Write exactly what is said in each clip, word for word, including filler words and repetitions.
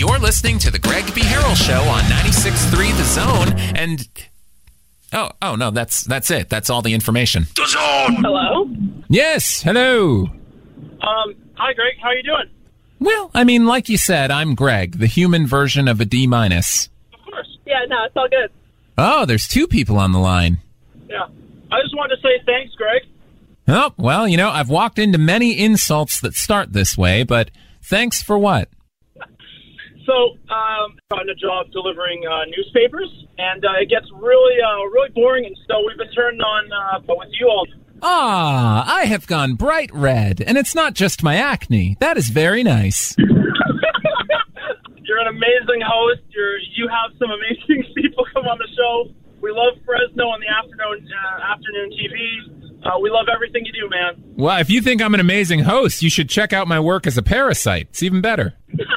You're listening to the Greg B. Harrell Show on ninety-six point three The Zone, and... Oh, oh no, that's that's it. That's all the information. The Zone! Hello? Yes, hello. Um, hi, Greg. How are you doing? Well, I mean, like you said, I'm Greg, the human version of a D minus. Of course. Yeah, no, it's all good. Oh, there's two people on the line. Yeah. I just wanted to say thanks, Greg. Oh, well, you know, I've walked into many insults that start this way, but thanks for what? So, um, I've gotten a job delivering uh, newspapers, and uh, it gets really, uh, really boring, and so we've been turned on uh, with you all. Ah, I have gone bright red, and it's not just my acne. That is very nice. You're an amazing host. You're, you have some amazing people come on the show. We love Fresno on the afternoon, uh, afternoon T V. Uh, we love everything you do, man. Well, if you think I'm an amazing host, you should check out my work as a parasite. It's even better.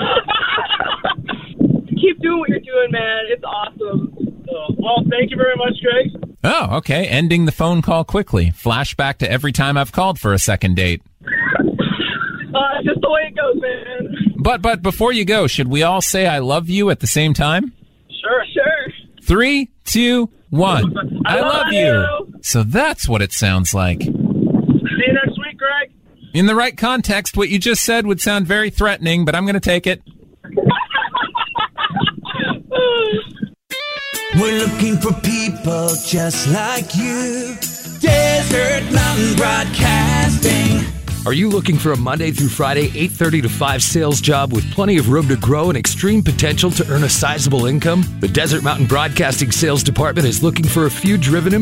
Keep doing what you're doing, man. It's awesome. Uh, well, thank you very much, Greg. Oh, okay. Ending the phone call quickly. Flashback to every time I've called for a second date. Uh, just the way it goes, man. But, but before you go, should we all say I love you at the same time? Sure, sure. Three, two, one. I, I love, love you. you. So that's what it sounds like. See you next week, Greg. In the right context, what you just said would sound very threatening, but I'm going to take it. We're looking for people just like you. Desert Mountain Broadcasting. Are you looking for a Monday through Friday, eight thirty to five sales job with plenty of room to grow and extreme potential to earn a sizable income? The Desert Mountain Broadcasting Sales Department is looking for a few driven